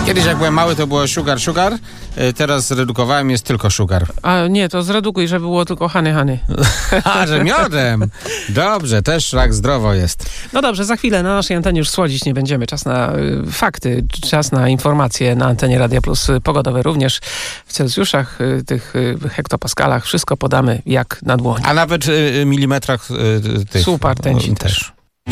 Kiedyś jak byłem mały, to było sugar. Teraz zredukowałem, jest tylko sugar. A nie, to zredukuj, żeby było tylko honey. A, że miodem! Dobrze, też tak zdrowo jest. No dobrze, za chwilę na naszej antenie już słodzić nie będziemy. Czas na fakty, czas na informacje na antenie Radia Plus pogodowe również w Celsjuszach, tych hektopaskalach. Wszystko podamy jak na dłoni. A nawet milimetrach tych. Super, tęci też.